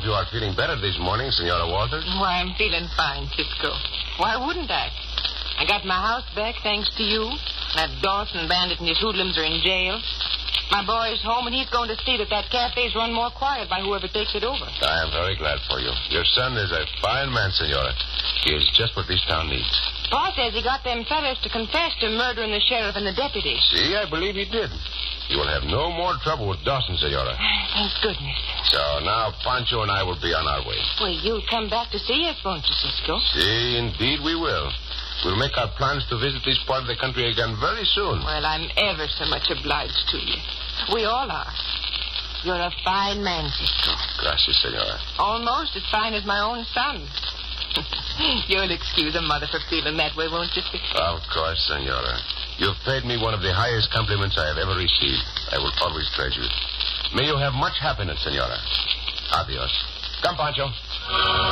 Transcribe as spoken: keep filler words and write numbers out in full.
you are feeling better this morning, Senora Walters. Why, I'm feeling fine, Cisco. Why wouldn't I? I got my house back thanks to you. That Dawson bandit and his hoodlums are in jail. My boy's home, and he's going to see that that cafe's run more quiet by whoever takes it over. I am very glad for you. Your son is a fine man, Senora. He is just what this town needs. Pa says he got them fellas to confess to murdering the sheriff and the deputy. See, I believe he did. You will have no more trouble with Dawson, Senora. Thank goodness. So now Pancho and I will be on our way. Well, you'll come back to see us, won't you, Cisco? See, indeed we will. We'll make our plans to visit this part of the country again very soon. Well, I'm ever so much obliged to you. We all are. You're a fine man, Cisco. Gracias, Senora. Almost as fine as my own son. You'll excuse a mother for feeling that way, won't you, Cisco? Of course, Senora. You've paid me one of the highest compliments I have ever received. I will always treasure it. May you have much happiness, Senora. Adios. Come, Pancho.